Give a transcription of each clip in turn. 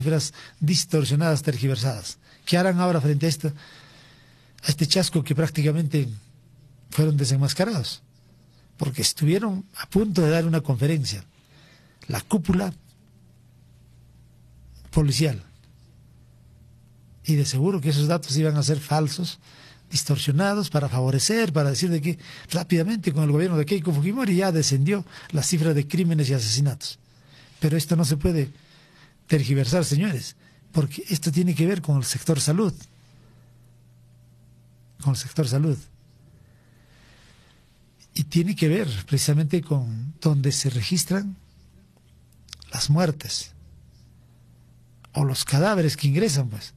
cifras distorsionadas, tergiversadas. ¿Qué harán ahora frente a este chasco que prácticamente fueron desenmascarados? Porque estuvieron a punto de dar una conferencia, la cúpula policial, y de seguro que esos datos iban a ser falsos, distorsionados para favorecer, para decir de que rápidamente con el gobierno de Keiko Fujimori ya descendió la cifra de crímenes y asesinatos. Pero esto no se puede tergiversar, señores, porque esto tiene que ver con el sector salud. Con el sector salud. Y tiene que ver precisamente con donde se registran las muertes o los cadáveres que ingresan, pues.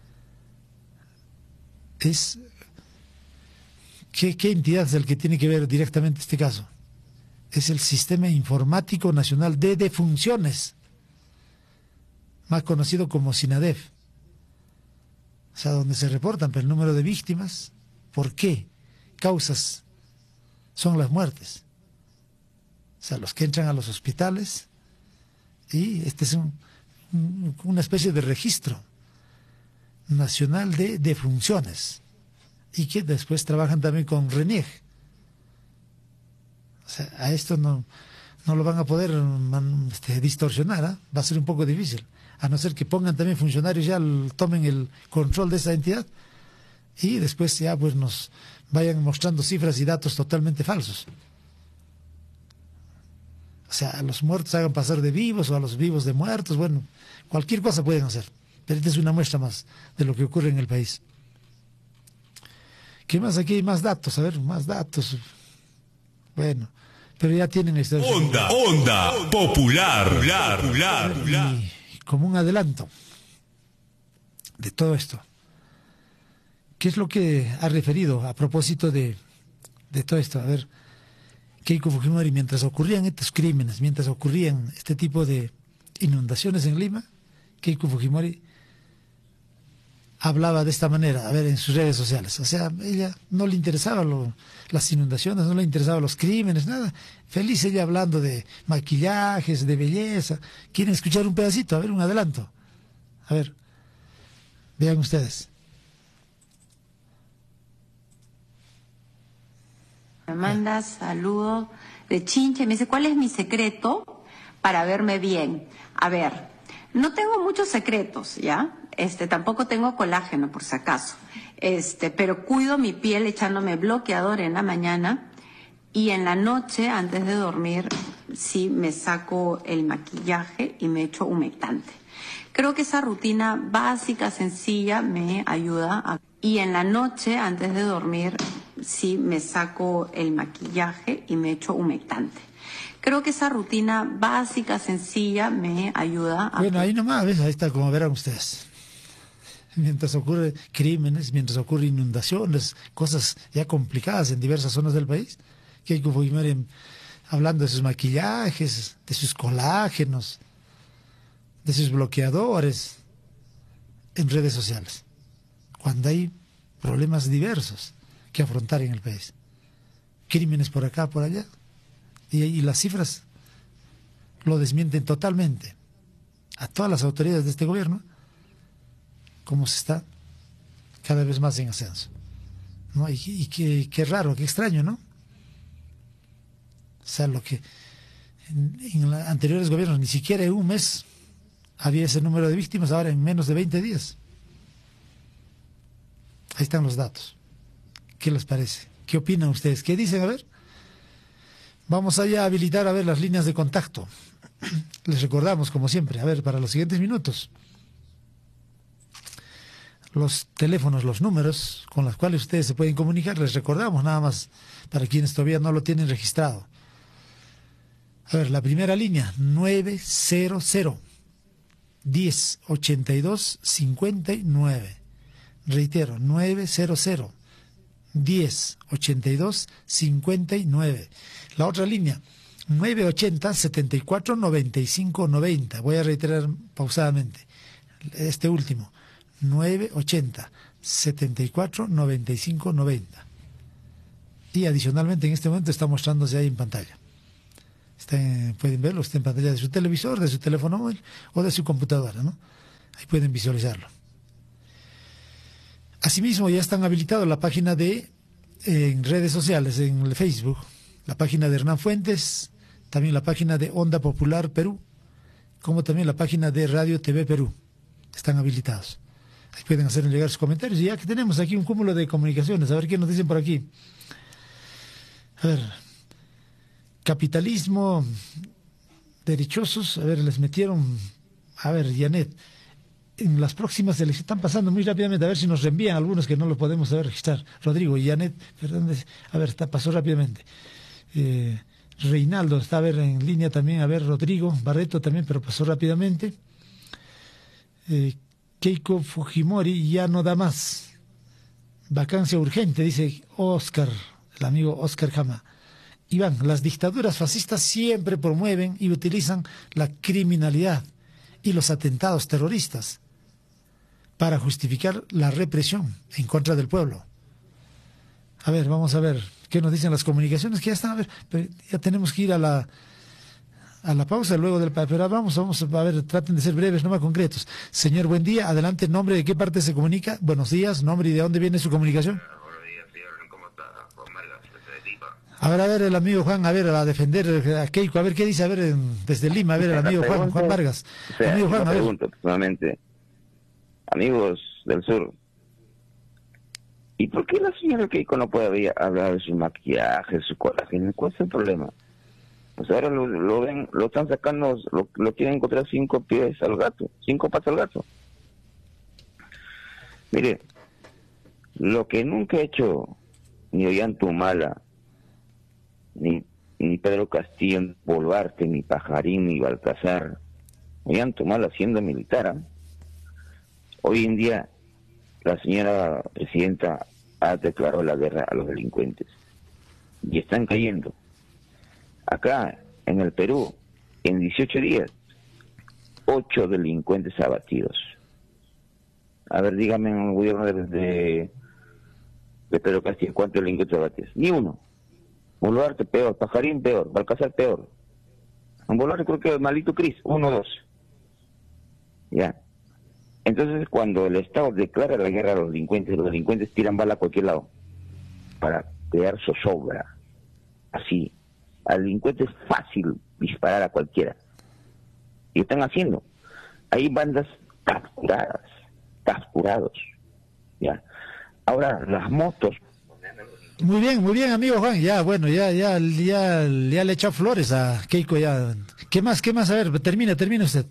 ¿Qué entidad es el que tiene que ver directamente este caso? Es el Sistema Informático Nacional de Defunciones, más conocido como SINADEF. O sea, donde se reportan el número de víctimas, por qué causas son las muertes. O sea, los que entran a los hospitales, y este es una especie de registro nacional de defunciones, y que después trabajan también con RENIEG. O sea, a esto no lo van a poder distorsionar, ¿eh? Va a ser un poco difícil, a no ser que pongan también funcionarios, ya tomen el control de esa entidad, y después ya pues nos vayan mostrando cifras y datos totalmente falsos. O sea, a los muertos hagan pasar de vivos, o a los vivos de muertos, bueno, cualquier cosa pueden hacer. Pero esta es una muestra más de lo que ocurre en el país. ¿Qué más? Aquí hay más datos, a ver, más datos. Bueno, pero ya tienen esta Onda popular. Y como un adelanto de todo esto, ¿qué es lo que ha referido a propósito de todo esto? A ver, Keiko Fujimori, mientras ocurrían estos crímenes, mientras ocurrían este tipo de inundaciones en Lima, Keiko Fujimori hablaba de esta manera, a ver, en sus redes sociales. O sea, ella no le interesaba las inundaciones, no le interesaban los crímenes, nada. Feliz ella hablando de maquillajes, de belleza. ¿Quieren escuchar un pedacito? A ver, un adelanto. A ver, vean ustedes. Me manda saludos de Chinche, me dice, ¿cuál es mi secreto para verme bien? A ver, no tengo muchos secretos, ¿ya? Tampoco tengo colágeno, por si acaso. Pero cuido mi piel echándome bloqueador en la mañana, y en la noche, antes de dormir, sí me saco el maquillaje y me echo humectante. Creo que esa rutina básica, sencilla, me ayuda a... Y en la noche, antes de dormir, sí me saco el maquillaje y me echo humectante. Creo que esa rutina básica, sencilla, me ayuda a... Bueno, ahí nomás, ¿ves? Ahí está, como verán ustedes. Mientras ocurren crímenes, mientras ocurren inundaciones, cosas ya complicadas en diversas zonas del país, Keiko Fujimori hablando de sus maquillajes, de sus colágenos, de sus bloqueadores en redes sociales, cuando hay problemas diversos que afrontar en el país. Crímenes por acá, por allá, y las cifras lo desmienten totalmente a todas las autoridades de este gobierno, como se está cada vez más en ascenso, ¿no? Y qué raro, qué extraño, ¿no? O sea, lo que en los anteriores gobiernos ni siquiera en un mes había ese número de víctimas, ahora en menos de 20 días. Ahí están los datos. ¿Qué les parece? ¿Qué opinan ustedes? ¿Qué dicen? A ver. Vamos allá a habilitar, a ver, las líneas de contacto. Les recordamos, como siempre, a ver, para los siguientes minutos, los teléfonos, los números con los cuales ustedes se pueden comunicar. Les recordamos nada más para quienes todavía no lo tienen registrado. A ver, la primera línea, 900-10-82-59. Reitero, 900-10-82-59. La otra línea, 980-74-95-90. Voy a reiterar pausadamente este último, 980-74-95-90. Y adicionalmente en este momento está mostrándose ahí en pantalla. Pueden verlo, está en pantalla de su televisor, de su teléfono móvil o de su computadora, ¿no? Ahí pueden visualizarlo. Asimismo, ya están habilitados la página en redes sociales, en el Facebook, la página de Hernán Fuentes, también la página de Onda Popular Perú, como también la página de Radio TV Perú. Están habilitados. Ahí pueden hacer llegar sus comentarios. Y ya que tenemos aquí un cúmulo de comunicaciones, a ver qué nos dicen por aquí. A ver, capitalismo, derechosos, a ver, les metieron, a ver, Janet, en las próximas elecciones, están pasando muy rápidamente, a ver si nos reenvían algunos que no lo podemos registrar. Rodrigo y Janet, perdón, a ver, pasó rápidamente. Reinaldo está a ver en línea también, a ver, Rodrigo, Barreto también, pero pasó rápidamente. Keiko Fujimori ya no da más. Vacancia urgente, dice Oscar, el amigo Oscar Jama. Iván, las dictaduras fascistas siempre promueven y utilizan la criminalidad y los atentados terroristas para justificar la represión en contra del pueblo. A ver, vamos a ver qué nos dicen las comunicaciones, que ya están, a ver, pero ya tenemos que ir a la pausa luego del... Pero vamos a ver, traten de ser breves, no más concretos. Señor, buen día, adelante, nombre, ¿de qué parte se comunica? Buenos días, nombre y de dónde viene su comunicación. Buenos días, señor, ¿cómo está? Juan Vargas, desde Lima. A ver, el amigo Juan, a ver, a defender a Keiko, a ver qué dice, a ver, desde Lima, a ver, el amigo Juan Vargas. O sea, amigo Juan, a ver. pregunto personalmente, amigos del sur, ¿y por qué la señora Keiko no puede hablar de su maquillaje, su colágeno? ¿Cuál es el problema? Pues ahora lo ven, lo están sacando, lo quieren encontrar 5 pies al gato, 5 patas al gato. Mire, lo que nunca ha hecho ni Ollantumala, ni Pedro Castillo, ni Boluarte, ni Pajarín, ni Baltasar, Ollantumala siendo militar, hoy en día la señora presidenta ha declarado la guerra a los delincuentes y están cayendo. Acá, en el Perú, en 18 días, 8 delincuentes abatidos. A ver, dígame en el gobierno de Pedro Castillo, ¿cuántos delincuentes abatidos? Ni uno. Boluarte peor, Pajarín peor, Balcázar peor. En Boluarte creo que Malito Cris, 1 o 2. Ya. Entonces, cuando el Estado declara la guerra a los delincuentes tiran bala a cualquier lado para crear zozobra. Así. Al delincuente es fácil disparar a cualquiera. Y están haciendo. Hay bandas capturados. Ya. Ahora, las motos. Muy bien, amigo Juan. Ya, bueno, ya le he echado flores a Keiko. Ya. ¿Qué más? A ver, termina usted.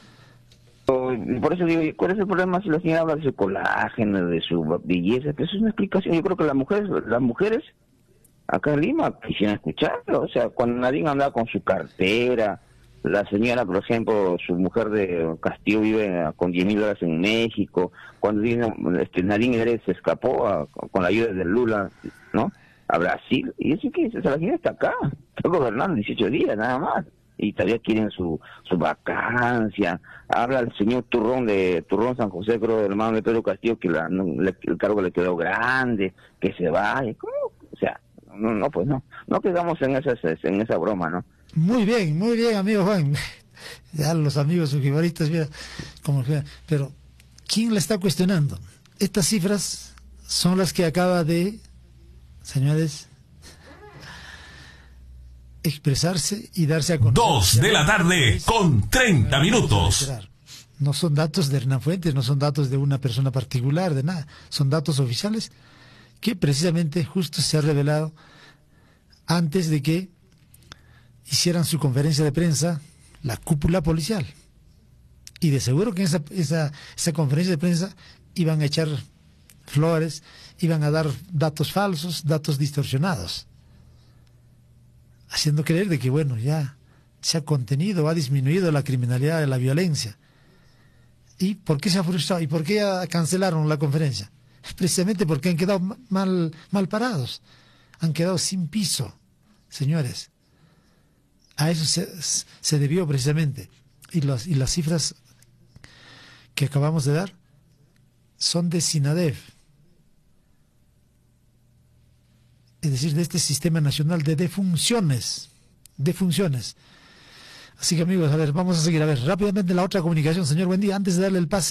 Por eso digo, ¿cuál es el problema si la señora habla de su colágeno, de su belleza? Que eso es una explicación. Yo creo que las mujeres acá en Lima quisieran escucharlo. O sea, cuando Nadine andaba con su cartera, la señora, por ejemplo, su mujer de Castillo vive con $10,000 en México, cuando Nadine Heredia se escapó con la ayuda de Lula, ¿no?, a Brasil, y eso que la señora está acá, está gobernando 18 días nada más, y todavía quieren su vacancia. Habla el señor Turrón San José, creo, hermano de Pedro Castillo, que el cargo le quedó grande, que se vaya. ¿Cómo? O sea, no quedamos en esa broma, ¿no? Muy bien, amigo Juan. Ya los amigos fujimoristas, mira, pero ¿quién le está cuestionando? Estas cifras son las que acaba de, señores, expresarse y darse a conocer. 2 de la tarde con 30 minutos. No son datos de Hernán Fuentes, no son datos de una persona particular, de nada. Son datos oficiales que precisamente justo se ha revelado antes de que hicieran su conferencia de prensa la cúpula policial. Y de seguro que en esa conferencia de prensa iban a echar flores, iban a dar datos falsos, datos distorsionados, haciendo creer de que, bueno, ya se ha contenido, ha disminuido la criminalidad y la violencia. ¿Y por qué se ha frustrado? ¿Y por qué cancelaron la conferencia? Precisamente porque han quedado mal parados, han quedado sin piso, señores. A eso se debió precisamente. Y las cifras que acabamos de dar son de SINADEF, es decir, de este Sistema Nacional de Defunciones. Así que, amigos, a ver, vamos a seguir. A ver, rápidamente la otra comunicación. Señor, buen día. Antes de darle el pase